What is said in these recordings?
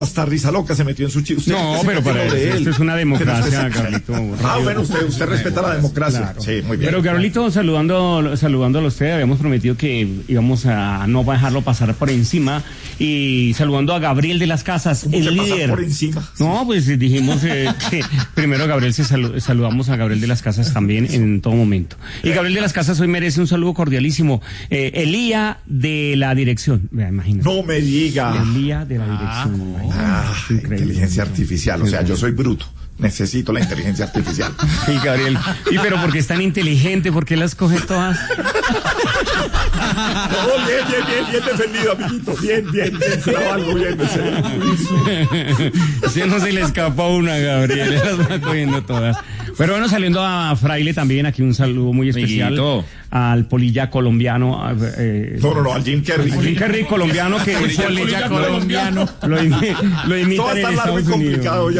Hasta risa loca se metió en su chiste. No, pero para esto es una democracia, Carlito. Bueno, usted respeta la democracia. Claro. Sí, muy bien. Pero Carlito, saludándolo a usted, habíamos prometido que íbamos a no dejarlo pasar por encima, y saludando a Gabriel de las Casas, el líder. Por encima. No, pues dijimos que primero Gabriel saludamos a Gabriel de las Casas también en todo momento. Y Gabriel de las Casas hoy merece un saludo cordialísimo. Elía de la dirección. Vea, imagínate. No me diga. Elía de la dirección. Inteligencia artificial. O sea, yo soy bruto. Necesito la inteligencia artificial. Y Gabriel, pero porque es tan inteligente, ¿por qué las coge todas? No, bien defendido, amiguito. Bien, se la valgo bien. Si no se le escapa una, Gabriel, las va cogiendo todas. Pero bueno, saliendo a Fraile también, aquí un saludo muy especial. Amiguito. Al polilla colombiano. No, al Jim Carrey. Jim Carrey colombiano, que es polilla colombiano. Lo imitan en Estados Unidos.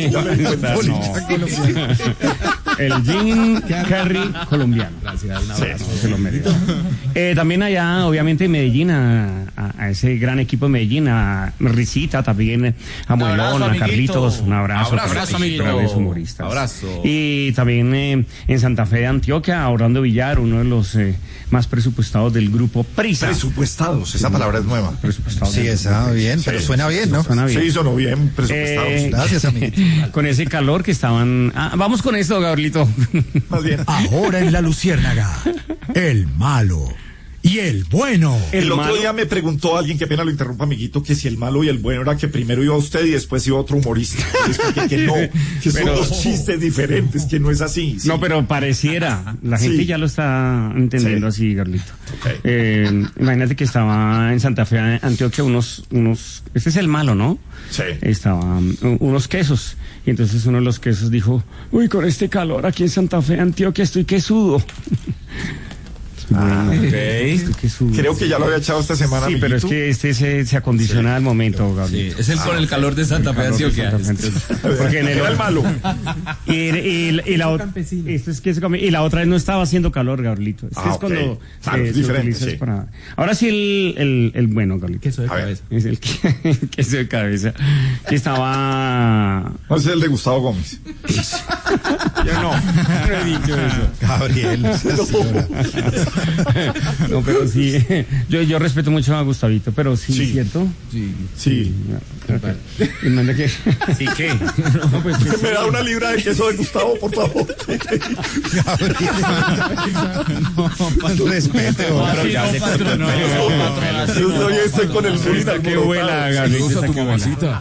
El Jim Carrey colombiano. Gracias, un abrazo. Se lo merece. También allá, obviamente, en Medellín, a ese gran equipo de Medellín, a Risita, también a Muelón, a Carlitos, un abrazo. Abrazo, amiguito. Humoristas. Abrazo. Y también en Santa Fe de Antioquia, a Orlando Villar, uno de los más presupuestados del grupo Prisa. Presupuestados, esa palabra es nueva. Presupuestados. Sí, está bien, pero suena bien, ¿no? Suena bien. Sí, sonó bien, presupuestados. Gracias, amiguito. Con ese calor que estaban... vamos con esto, Gabrielito. Más bien. Ahora en La Luciérnaga, el malo y el bueno. El otro día me preguntó alguien, que pena lo interrumpa, amiguito, que si el malo y el bueno era que primero iba usted y después iba otro humorista. Que no, que son dos chistes diferentes, que no es así. Sí. No, pero pareciera. La gente ya lo está entendiendo así, Carlito. Okay. Imagínate que estaba en Santa Fe, Antioquia, unos... Este es el malo, ¿no? Sí. Estaban unos quesos. Y entonces uno de los quesos dijo, uy, con este calor aquí en Santa Fe, Antioquia, estoy quesudo. Okay. Creo que ya lo había echado esta semana. Sí, amiguito. pero es que este se acondiciona al momento, Gabriel. Sí, es el por el calor de Santa Fe, Antioquia. Porque en Era el malo. Y la otra, esto es que se come, y la otra vez no estaba haciendo calor, Gabrielito. Es cuando es diferente, sí. para... Ahora sí el bueno, Gabrielito. Queso de cabeza. Es el queso de cabeza. Que estaba... No, ese es el de Gustavo Gómez. Yo no he dicho eso. Gabriel. No, pero sí, yo respeto mucho a Gustavito, pero sí. ¿Cierto? Sí. Y manda que... ¿Y qué? No, pues, Me da una libra de queso de Gustavo, por favor. Respete, Pero ya se Yo estoy con el surita. que vuela, Gabriel. tu mamacita.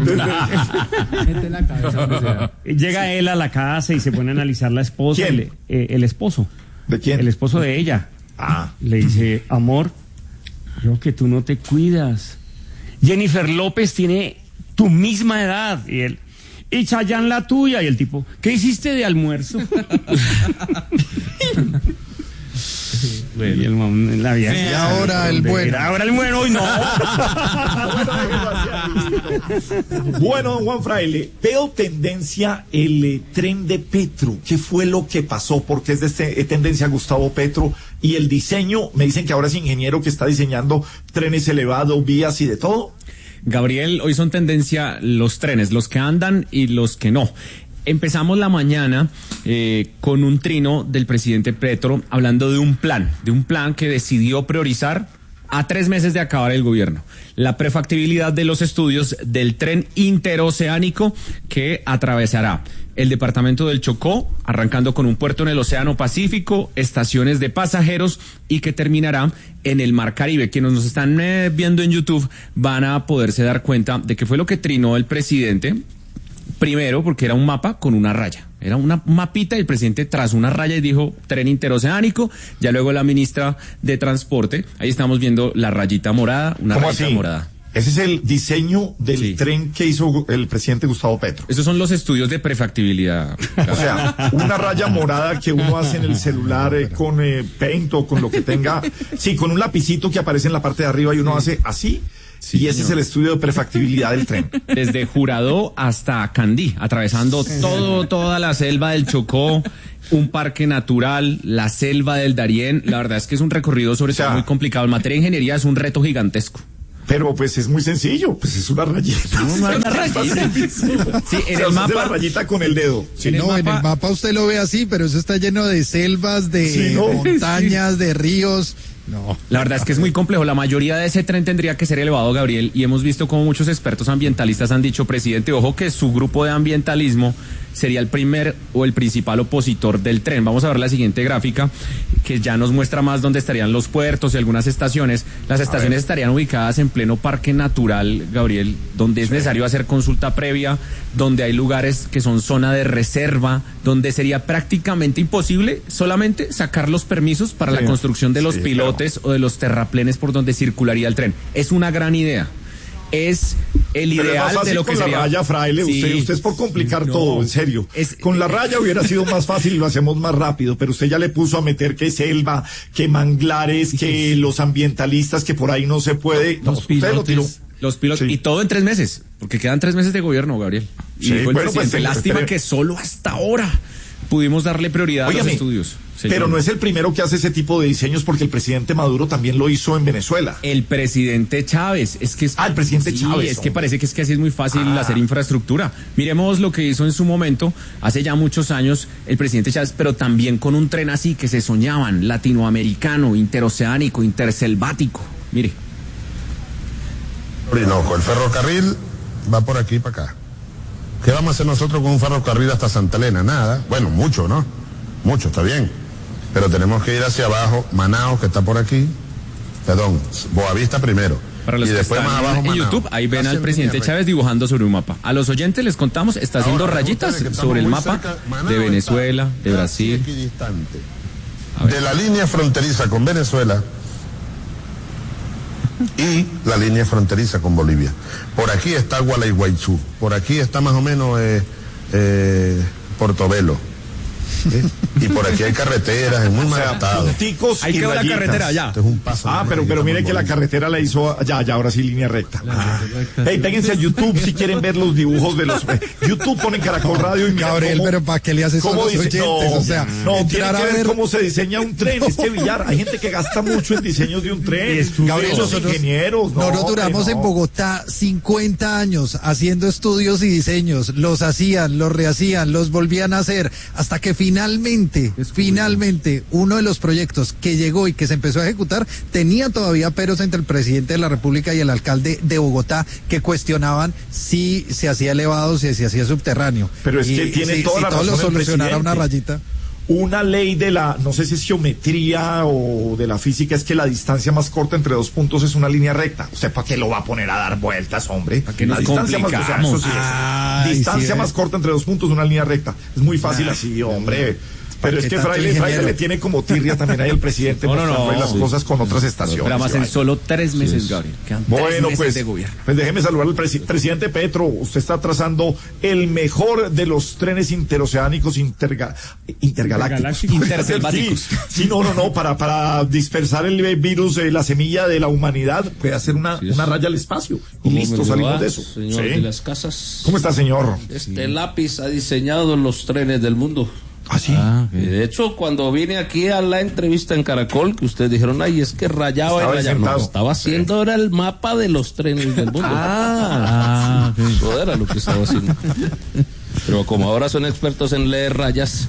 Llega él a la casa y se pone a analizar la esposa. ¿Quién? El esposo. ¿De quién? El esposo de ella. Le dice, amor, creo que tú no te cuidas. Jennifer López tiene tu misma edad. Y él, y Chayanne la tuya. Y el tipo, ¿qué hiciste de almuerzo? Y la vieja. Y ahora el bueno. Ahora el bueno y no. Bueno, Juan Fraile, veo tendencia el tren de Petro. ¿Qué fue lo que pasó? Porque es de tendencia Gustavo Petro. Y el diseño, me dicen que ahora es ingeniero que está diseñando trenes elevados, vías y de todo. Gabriel, hoy son tendencia los trenes, los que andan y los que no. Empezamos la mañana con un trino del presidente Petro hablando de un plan que decidió priorizar a 3 meses de acabar el gobierno. La prefactibilidad de los estudios del tren interoceánico que atravesará el departamento del Chocó, arrancando con un puerto en el Océano Pacífico, estaciones de pasajeros y que terminará en el Mar Caribe. Quienes nos están viendo en YouTube van a poderse dar cuenta de que fue lo que trinó el presidente. Primero, porque era un mapa con una raya. Era una mapita y el presidente trazó una raya y dijo tren interoceánico. Ya luego la ministra de Transporte, ahí estamos viendo la rayita morada, una rayita morada. Ese es el diseño del tren que hizo el presidente Gustavo Petro. Esos son los estudios de prefactibilidad. O sea, una raya morada que uno hace en el celular con Paint o con lo que tenga. Sí, con un lapicito que aparece en la parte de arriba y uno hace así. Sí, y ese es el estudio de prefactibilidad del tren. Desde Jurado hasta Candí, atravesando toda la selva del Chocó, un parque natural, la selva del Darién. La verdad es que es un recorrido sobre todo muy complicado. En materia de ingeniería es un reto gigantesco. Pero pues es muy sencillo, pues es una rayita. Una rayita. Sí, en el mapa. La rayita con el dedo. Sí, en el mapa usted lo ve así, pero eso está lleno de selvas, de montañas, de ríos. No. La verdad es que es muy complejo. La mayoría de ese tren tendría que ser elevado, Gabriel, y hemos visto como muchos expertos ambientalistas han dicho, presidente, ojo que su grupo de ambientalismo sería el primer o el principal opositor del tren. Vamos a ver la siguiente gráfica, que ya nos muestra más dónde estarían los puertos y algunas estaciones. Las estaciones estarían ubicadas en pleno parque natural, Gabriel, donde es necesario hacer consulta previa, donde hay lugares que son zona de reserva, donde sería prácticamente imposible solamente sacar los permisos para la construcción de los pilotes o de los terraplenes por donde circularía el tren. Es una gran idea. Es el ideal de lo que sería. Con la raya, Fraile, usted es por complicar todo, en serio. Con la raya hubiera sido más fácil y lo hacemos más rápido, pero usted ya le puso a meter que selva, que manglares, que los ambientalistas, que por ahí no se puede. Los pilotos, y todo en 3 meses, porque quedan 3 meses de gobierno, Gabriel. Y dijo el presidente, lástima que solo hasta ahora pudimos darle prioridad a los estudios. Pero no es el primero que hace ese tipo de diseños, porque el presidente Maduro también lo hizo en Venezuela. El presidente Chávez, el presidente Chávez. Es que parece que así es muy fácil hacer infraestructura. Miremos lo que hizo en su momento, hace ya muchos años, el presidente Chávez, pero también con un tren así que se soñaban, latinoamericano, interoceánico, interselvático. Mire. Orinoco, el ferrocarril va por aquí y para acá. ¿Qué vamos a hacer nosotros con un ferrocarril hasta Santa Elena? Nada. Bueno, mucho, ¿no? Mucho, está bien. Pero tenemos que ir hacia abajo, Manaos, que está por aquí. Perdón, Boavista primero. Para los y que después están más abajo, en Manaos. YouTube, ahí ven al presidente Chávez dibujando sobre un mapa. A los oyentes les contamos, está haciendo rayitas sobre el mapa de Venezuela, de Brasil. Equidistante. De la línea fronteriza con Venezuela y la línea fronteriza con Bolivia. Por aquí está Gualeguaychú, por aquí está más o menos Portobelo. ¿Sí? Y por aquí hay carreteras en muy mal estado. Ahí quedó la carretera ya. Este es un paso pero mire que la carretera la hizo ya ahora sí línea recta. Hey, péguense a YouTube si quieren ver los dibujos de los YouTube, ponen Caracol Radio y mira Gabriel, pero ¿para qué le haces eso a los oyentes? No, tiene que ver cómo se diseña un tren. Es que Villar, hay gente que gasta mucho en diseños de un tren. Gabriel, los ingenieros. Nosotros duramos en Bogotá 50 años haciendo estudios y diseños. Los hacían, los rehacían, los volvían a hacer, hasta que finalmente, uno de los proyectos que llegó y que se empezó a ejecutar tenía todavía peros entre el presidente de la República y el alcalde de Bogotá, que cuestionaban si se hacía elevado, si se hacía subterráneo. Pero es que tiene toda la razón. Si todo lo solucionara una rayita. Una ley de la, no sé si es geometría o de la física, es que la distancia más corta entre 2 puntos es una línea recta. O sea, ¿para qué lo va a poner a dar vueltas, hombre? ¿Para qué nos complicamos? Distancia más corta entre 2 puntos, una línea recta. Es muy fácil así, hombre. Pero es que Fraile le tiene como tirria también ahí el presidente mostrando las cosas con otras estaciones. Pero además en solo 3 meses, Gabriel. Bueno, pues déjeme saludar al presidente Petro. Usted está trazando el mejor de los trenes interoceánicos intergalácticos. Interselváticos. Sí, no, para dispersar el virus, la semilla de la humanidad, puede hacer una raya al espacio. Y listo, salimos de eso. Señor de las casas. ¿Cómo está, señor? Este lápiz ha diseñado los trenes del mundo. ¿Ah, sí? De hecho, cuando vine aquí a la entrevista en Caracol, que ustedes dijeron, ay, es que rayaba y rayaba. No, estaba haciendo era el mapa de los trenes del mundo. Eso era lo que estaba haciendo. Pero como ahora son expertos en leer rayas,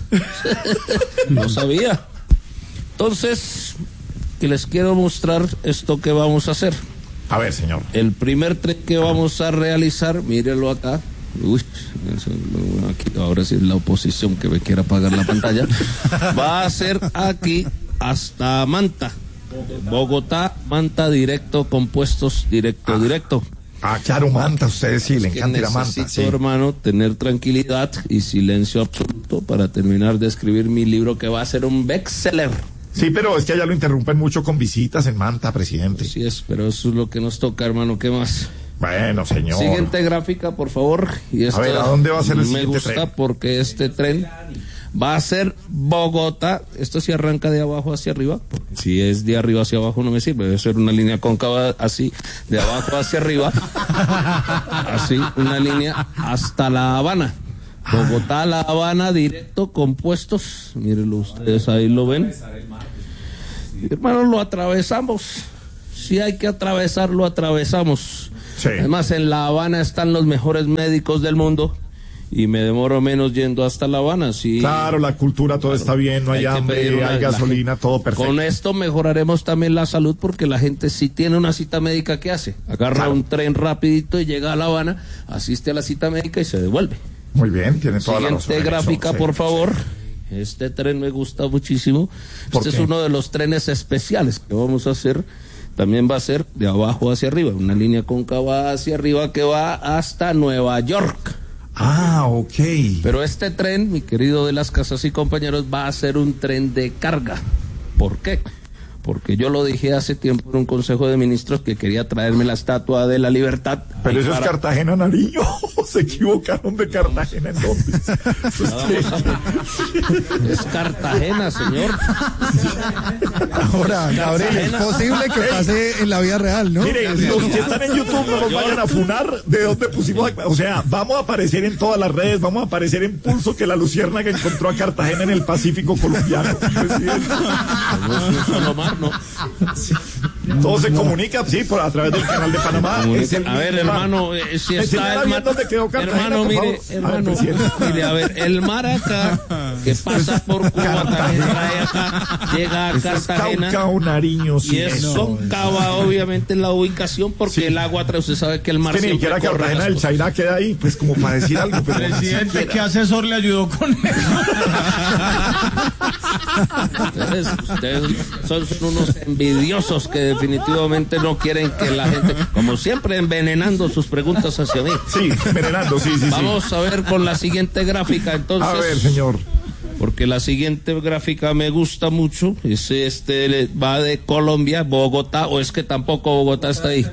no sabía. Entonces, que les quiero mostrar esto que vamos a hacer. A ver, señor. El primer tren que vamos a realizar, mírelo acá. Uy, aquí, ahora sí la oposición que me quiera apagar la pantalla. Va a ser aquí hasta Manta. Bogotá, Manta, directo, compuestos, directo. Claro, Manta, ustedes sí, le encanta ir a Manta. Necesito, hermano, tener tranquilidad y silencio absoluto para terminar de escribir mi libro, que va a ser un bestseller. Sí, pero es que allá lo interrumpen mucho con visitas en Manta, presidente. Así es, pero eso es lo que nos toca, hermano. ¿Qué más? Bueno, señor. Siguiente gráfica, por favor. Y a ver, ¿a dónde va a ser el siguiente tren? Me gusta porque este tren va a ser Bogotá. Esto sí arranca de abajo hacia arriba. Si es de arriba hacia abajo no me sirve. Debe ser una línea cóncava así, de abajo hacia arriba. Así, una línea hasta La Habana. Bogotá, La Habana, directo, compuestos. Mírenlo ustedes, ahí lo ven. Hermano, lo atravesamos si hay que atravesarlo, atravesamos. Sí. Además, en La Habana están los mejores médicos del mundo y me demoro menos yendo hasta La Habana. Sí. Claro, la cultura, todo está bien, no hay hambre, hay gasolina, todo perfecto. Con esto mejoraremos también la salud porque la gente si tiene una cita médica, ¿qué hace? Agarra un tren rapidito y llega a La Habana, asiste a la cita médica y se devuelve. Muy bien, tiene toda la razón. Siguiente gráfica, por favor. Este tren me gusta muchísimo. Este es uno de los trenes especiales que vamos a hacer. También va a ser de abajo hacia arriba, una línea cóncava hacia arriba que va hasta Nueva York. Ah, ok. Pero este tren, mi querido de las casas y compañeros, va a ser un tren de carga. ¿Por qué? Porque yo lo dije hace tiempo en un consejo de ministros que quería traerme la Estatua de la Libertad. Pero eso es Cartagena, Nariño. Se equivocaron de Cartagena, ¿en dónde? Es Cartagena, señor. Ahora, Gabriel, es posible que pase en la vida real, ¿no? Mire, los que están en YouTube no nos vayan a funar de dónde pusimos. O sea, vamos a aparecer en todas las redes, vamos a aparecer en Pulso que la luciérnaga encontró a Cartagena en el Pacífico colombiano. ¿no? Todo se comunica, sí, a través del canal de Panamá. A ver, hermano, si está el mar, hermano, mire, hermano, mire, a ver, el mar acá que pasa por Cuba, trae acá, llega a Cartagena, Nariño, y es Soncaba, obviamente la ubicación, porque el agua, usted sabe que el mar siempre. Ni siquiera Cartagena del Chairá queda ahí, pues como para decir algo. Pero presidente, ¿qué asesor le ayudó con eso? Ustedes son unos envidiosos que definitivamente no quieren que la gente, como siempre, envenenando sus preguntas hacia mí. Sí, envenenando, sí. Vamos a ver con la siguiente gráfica, entonces. A ver, señor. Porque la siguiente gráfica me gusta mucho. Va de Colombia, Bogotá, o es que tampoco Bogotá está ahí.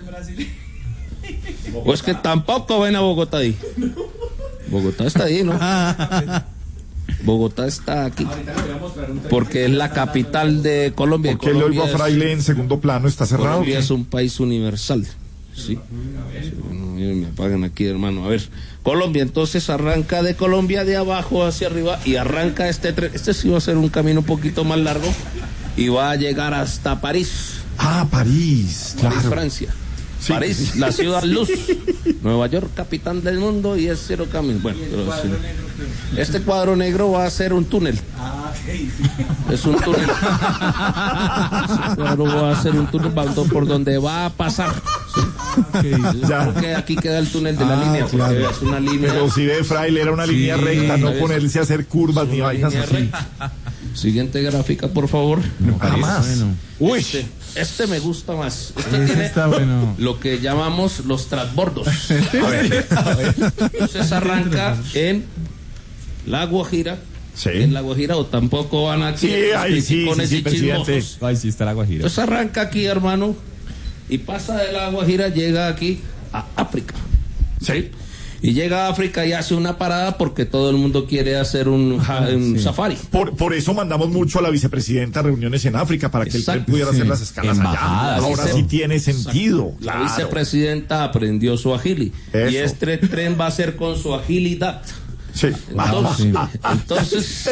O es que tampoco ven a Bogotá ahí. Bogotá está ahí, ¿no? Bogotá está aquí porque es la capital de Colombia. ¿Por qué le oigo a Fraile en segundo plano? ¿Está cerrado? Colombia es un país universal. Sí. Me apagan aquí, hermano. A ver, Colombia, entonces arranca de Colombia de abajo hacia arriba y arranca este tren. Este sí va a ser un camino un poquito más largo y va a llegar hasta París. Ah, París, claro. Francia. Sí. París, la ciudad luz. Nueva York, capital del mundo, y es cero camino. Bueno, pero este cuadro negro va a ser un túnel. Es un túnel. Este cuadro va a ser un túnel por donde va a pasar. Porque aquí queda el túnel de la línea. Claro. Es una línea. Pero si ve, Fraile, era una línea recta, no ponerse a hacer curvas ni vainas así. Siguiente gráfica, por favor. Jamás. Bueno. Uy. Este me gusta más. Este tiene lo que llamamos los transbordos. A ver. Entonces arranca en La Guajira. Sí. En La Guajira, o tampoco van aquí. Sí, ahí sí, presidente. Ahí sí está La Guajira. Entonces arranca aquí, hermano, y pasa de La Guajira, llega aquí a África. Sí. Y llega a África y hace una parada porque todo el mundo quiere hacer un safari. Por eso mandamos mucho a la vicepresidenta a reuniones en África, para que el tren pudiera hacer las escalas allá. Ahora sí tiene sentido. La vicepresidenta aprendió suajili. Y este tren va a ser con su agilidad. Sí. Entonces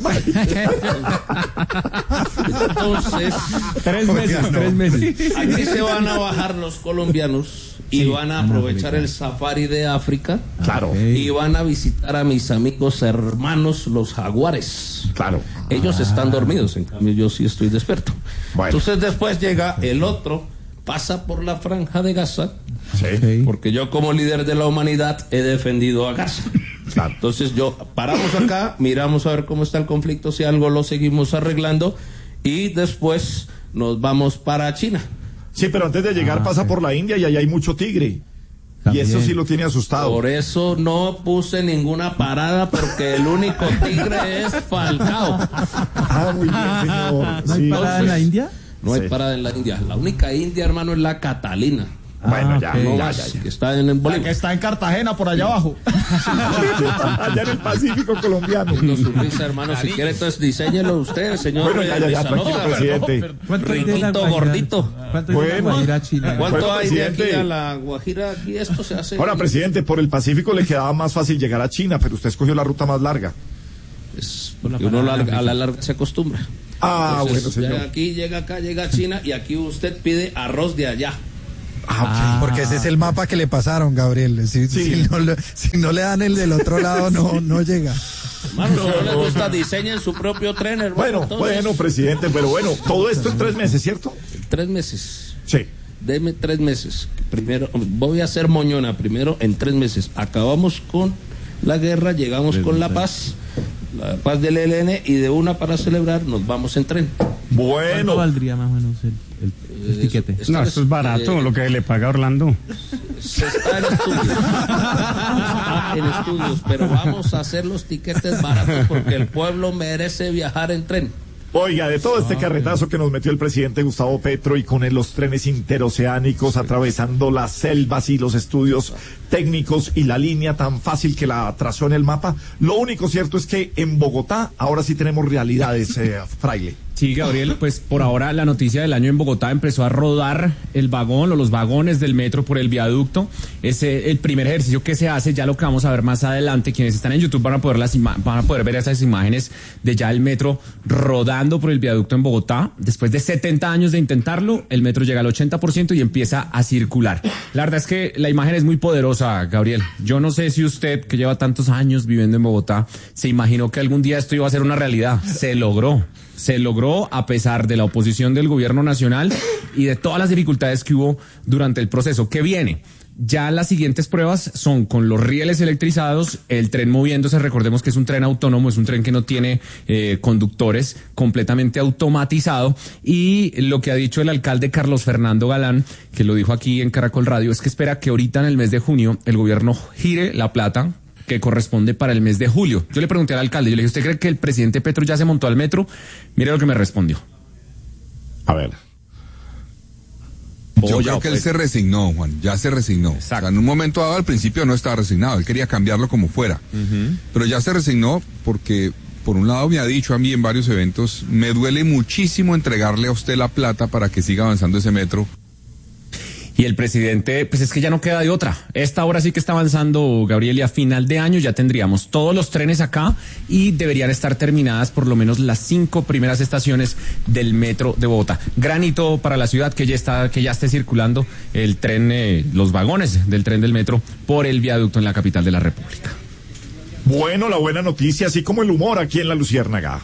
3 meses. Aquí se van a bajar los colombianos y van a aprovechar el safari de África. Claro. Y van a visitar a mis amigos hermanos los jaguares. Claro. Ellos están dormidos, en cambio yo sí estoy despierto. Bueno. Entonces después llega el otro, pasa por la Franja de Gaza. Sí. Porque yo como líder de la humanidad he defendido a Gaza. Claro. Entonces paramos acá, miramos a ver cómo está el conflicto, si algo lo seguimos arreglando y después nos vamos para China. Sí, pero antes de llegar pasa por la India y allá hay mucho tigre. También. Y eso sí lo tiene asustado. Por eso no puse ninguna parada, porque el único tigre es Falcao. Muy bien, señor. ¿No hay parada en la India? No hay parada en la India. La única India, hermano, es la Catalina. Bueno, ya, okay. ya. Que está en Bolivia. Que está en Cartagena, por allá abajo. Allá en el Pacífico colombiano. No, su risa, hermano. Si quiere, entonces diseñelo usted, señor. Bueno, ya, tranquilo, presidente. Riquito, gordito. ¿Cuánto hay de Guajira a China? ¿Cuánto hay de aquí a la Guajira? Aquí esto se hace. Ahora, presidente, por el Pacífico le quedaba más fácil llegar a China, pero usted escogió la ruta más larga. Es porque uno a la larga se acostumbra. Entonces, bueno, señor. aquí, llega acá, llega a China y aquí usted pide arroz de allá. Porque ese es el mapa que le pasaron, Gabriel. Si no le dan el del otro lado, no llega. Hermano, si no le gusta, diseñen su propio tren, hermano. Bueno, presidente, pero bueno, todo esto en 3 meses, ¿cierto? 3 meses. Sí. Deme 3 meses. Primero, voy a hacer moñona. Primero, en 3 meses. Acabamos con la guerra, llegamos con la paz del ELN, y de una para celebrar nos vamos en tren. Bueno. ¿Cuánto valdría más o menos el tiquete? No, esto es barato, lo que le paga Orlando. Se está en estudios. Está en estudios, pero vamos a hacer los tiquetes baratos porque el pueblo merece viajar en tren. Oiga, de todo este carretazo que nos metió el presidente Gustavo Petro y con los trenes interoceánicos atravesando las selvas y los estudios técnicos y la línea tan fácil que la trazó en el mapa, lo único cierto es que en Bogotá ahora sí tenemos realidades, Fraile. Sí, Gabriel, pues por ahora la noticia del año en Bogotá: empezó a rodar el vagón o los vagones del metro por el viaducto. Es el primer ejercicio que se hace, ya lo que vamos a ver más adelante. Quienes están en YouTube van a poder ver esas imágenes de ya el metro rodando por el viaducto en Bogotá. Después de 70 años de intentarlo, el metro llega al 80% y empieza a circular. La verdad es que la imagen es muy poderosa, Gabriel. Yo no sé si usted, que lleva tantos años viviendo en Bogotá, se imaginó que algún día esto iba a ser una realidad. Se logró a pesar de la oposición del gobierno nacional y de todas las dificultades que hubo durante el proceso. ¿Qué viene? Ya las siguientes pruebas son con los rieles electrizados, el tren moviéndose. Recordemos que es un tren autónomo, es un tren que no tiene conductores, completamente automatizado. Y lo que ha dicho el alcalde Carlos Fernando Galán, que lo dijo aquí en Caracol Radio, es que espera que ahorita en el mes de junio el gobierno gire la plata que corresponde para el mes de julio. Yo le pregunté al alcalde, yo le dije: ¿usted cree que el presidente Petro ya se montó al metro? Mire lo que me respondió. A ver. Yo creo que él se resignó, Juan, ya se resignó. O sea, en un momento dado, al principio no estaba resignado, él quería cambiarlo como fuera. Pero ya se resignó porque, por un lado, me ha dicho a mí en varios eventos: me duele muchísimo entregarle a usted la plata para que siga avanzando ese metro. Y el presidente, pues es que ya no queda de otra. Esta hora sí que está avanzando, Gabriel, y a final de año ya tendríamos todos los trenes acá y deberían estar terminadas por lo menos las 5 primeras estaciones del metro de Bogotá. Gran hito para la ciudad que ya esté circulando el tren, los vagones del tren del metro por el viaducto en la capital de la República. Bueno, la buena noticia, así como el humor aquí en La Luciérnaga.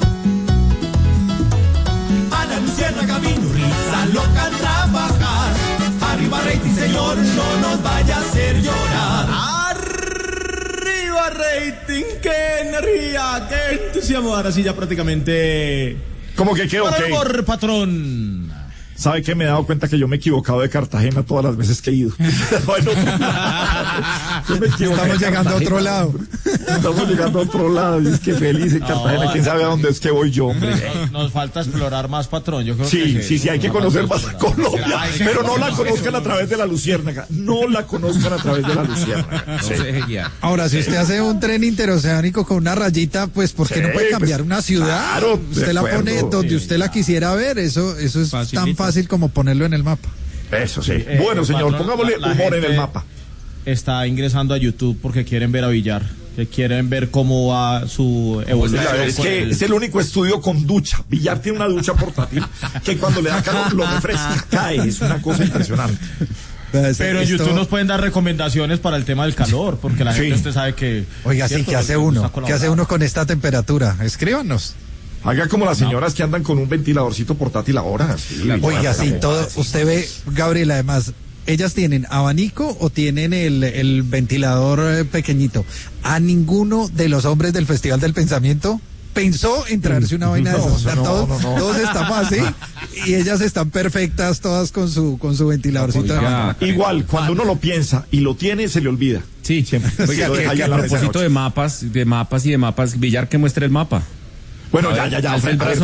A La Luciérnaga vino risa loca a trabajar. Arriba rating, señor, no nos vaya a hacer llorar. Arriba rating, qué energía, qué entusiasmo. Ahora sí ya prácticamente... ¿Cómo que qué? Por Ok. favor, patrón. ¿Sabe qué? Me he dado cuenta que yo me he equivocado de Cartagena todas las veces que he ido. Bueno, yo me equivoqué. Estamos llegando a otro lado. Estamos llegando a otro lado. Y es que feliz en Cartagena. ¿Quién sabe a dónde es que voy yo, hombre? Nos falta explorar más, patrón. Yo creo Sí, hay que conocer más a Colombia. Pero no la conozcan a través de La Luciérnaga. No la conozcan a través de La Luciérnaga. Sí. Ahora, si usted hace un tren interoceánico con una rayita, pues ¿por qué no puede cambiar una ciudad? Claro, usted la pone donde usted la quisiera ver. Eso es tan fácil como ponerlo en el mapa. Eso sí. Bueno, señor, patrón, pongámosle la humor en gente el mapa. Está ingresando a YouTube porque quieren ver a Villar, que quieren ver cómo va su evolución. Es que es el único estudio con ducha. Villar tiene una ducha portátil que cuando le da calor lo refresca, cae. Es una cosa impresionante. Pero en YouTube nos pueden dar recomendaciones para el tema del calor, porque la gente usted sabe que... Oiga, sí, ¿qué hace uno? ¿Qué hace uno con esta temperatura? Escríbanos. Haga como las señoras que andan con un ventiladorcito portátil ahora. Sí, oiga, sí, todo. Usted ve, Gabriel, además, ellas tienen abanico o tienen el ventilador pequeñito. A ninguno de los hombres del Festival del Pensamiento pensó en traerse una vaina de esas. O sea, todos estamos así y ellas están perfectas, todas con su ventiladorcito. Igual, cuando uno lo piensa y lo tiene, se le olvida. Sí, siempre. Oiga, que a propósito de mapas, Villar, que muestre el mapa. Bueno, ya, ya,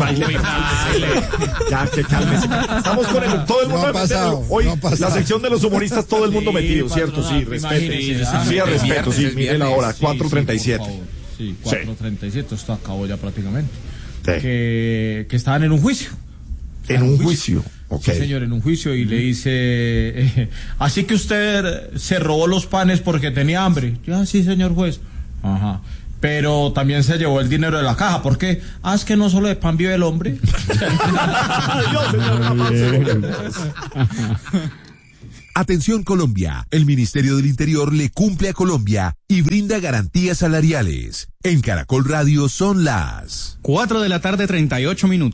que cálmese. Estamos con todo el mundo metido. Hoy, la sección de los humoristas, todo el mundo metido, ¿cierto? Sí, respeto. Sí, respeto, sí, mire la hora, 4:37. Sí, 4:37, esto acabó ya prácticamente. Que estaban en un juicio. En un juicio, ok. Sí, señor, en un juicio, y le dice, así que usted se robó los panes porque tenía hambre. Ya, sí, señor juez. Ajá. pero también se llevó el dinero de la caja. ¿Por qué? Es que no solo de pan vive el hombre. Atención Colombia, el Ministerio del Interior le cumple a Colombia y brinda garantías salariales. En Caracol Radio son las 4:38 p.m.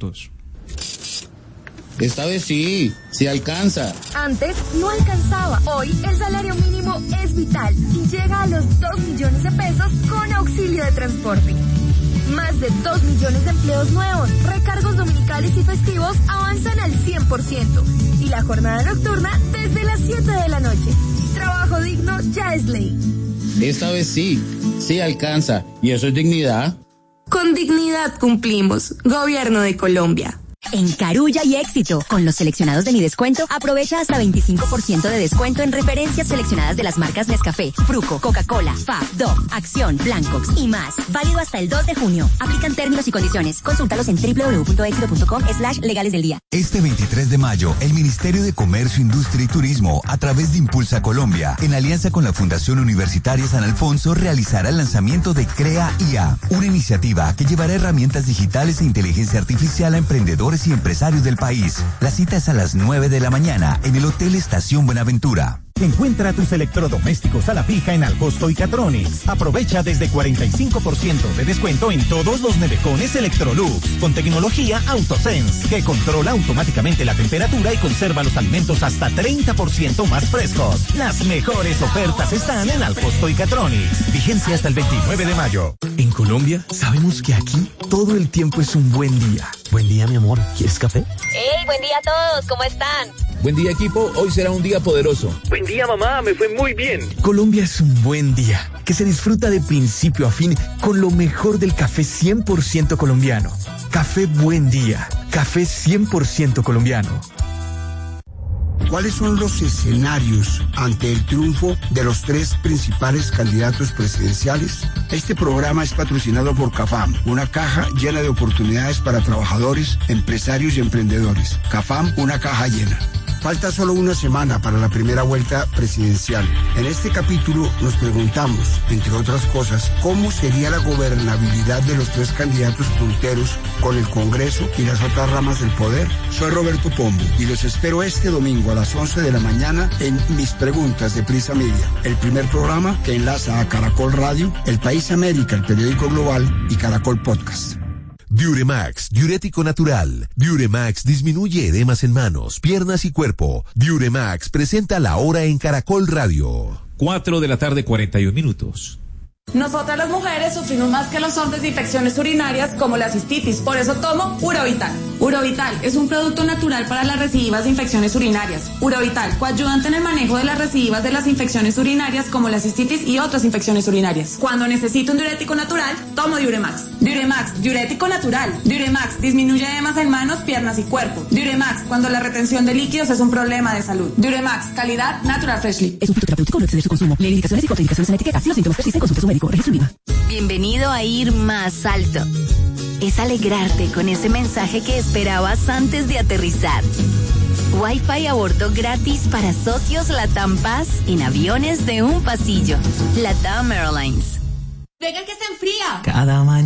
Esta vez sí alcanza. Antes no alcanzaba. Hoy el salario mínimo es vital y llega a los 2 millones de pesos con auxilio de transporte. Más de 2 millones de empleos nuevos, recargos dominicales y festivos avanzan al 100%. Y la jornada nocturna desde las 7 de la noche. Trabajo digno ya es ley. Esta vez sí alcanza. ¿Y eso es dignidad? Con dignidad cumplimos. Gobierno de Colombia. En Carulla y Éxito, con los seleccionados de Mi Descuento, aprovecha hasta 25% de descuento en referencias seleccionadas de las marcas Nescafé, Fruco, Coca-Cola, Fab, Dove, Acción, Blancox y más. Válido hasta el 2 de junio. Aplican términos y condiciones. Consúltalos en www.exito.com/legales del día. Este 23 de mayo, el Ministerio de Comercio, Industria y Turismo, a través de Impulsa Colombia, en alianza con la Fundación Universitaria San Alfonso, realizará el lanzamiento de Crea IA, una iniciativa que llevará herramientas digitales e inteligencia artificial a emprendedores y empresarios del país. La cita es a las 9 de la mañana en el Hotel Estación Buenaventura. Encuentra tus electrodomésticos a la fija en Alcosto y Catronics. Aprovecha desde 45% de descuento en todos los nevecones Electrolux, con tecnología AutoSense, que controla automáticamente la temperatura y conserva los alimentos hasta 30% más frescos. Las mejores ofertas están en Alcosto y Catronics. Vigencia hasta el 29 de mayo. En Colombia, sabemos que aquí todo el tiempo es un buen día. Buen día, mi amor. ¿Quieres café? ¡Hey, buen día a todos! ¿Cómo están? Buen día, equipo. Hoy será un día poderoso. Buen día, mamá. Me fue muy bien. Colombia es un buen día, que se disfruta de principio a fin con lo mejor del café 100% colombiano. Café Buen Día. Café 100% colombiano. ¿Cuáles son los escenarios ante el triunfo de los 3 principales candidatos presidenciales? Este programa es patrocinado por CAFAM, una caja llena de oportunidades para trabajadores, empresarios y emprendedores. CAFAM, una caja llena. Falta solo una semana para la primera vuelta presidencial. En este capítulo nos preguntamos, entre otras cosas, cómo sería la gobernabilidad de los 3 candidatos punteros con el Congreso y las otras ramas del poder. Soy Roberto Pombo y los espero este domingo a las 11 de la mañana en Mis Preguntas de Prisa Media, el primer programa que enlaza a Caracol Radio, El País América, el periódico global y Caracol Podcast. Diuremax, diurético natural. Diuremax disminuye edemas en manos, piernas y cuerpo. Diuremax presenta La Hora en Caracol Radio. 4:41 p.m. Nosotras las mujeres sufrimos más que los hombres de infecciones urinarias como la cistitis, por eso tomo Urovital. Urovital es un producto natural para las recidivas de infecciones urinarias. Urovital, coayudante en el manejo de las recidivas de las infecciones urinarias como la cistitis y otras infecciones urinarias. Cuando necesito un diurético natural, tomo Diuremax. Diuremax, diurético natural. Diuremax disminuye edemas en manos, piernas y cuerpo. Diuremax, cuando la retención de líquidos es un problema de salud. Diuremax, calidad Natural Freshly. Es un fitoterapéutico, no exceder su consumo. Lee indicaciones y contraindicaciones en la etiqueta. Si los síntomas persisten, consulte a su médico. Bienvenido a Ir Más Alto. Es alegrarte con ese mensaje que esperabas antes de aterrizar. Wi-Fi a bordo gratis para socios Latam Paz en aviones de un pasillo. Latam Airlines. Venga que se enfría. Cada mañana.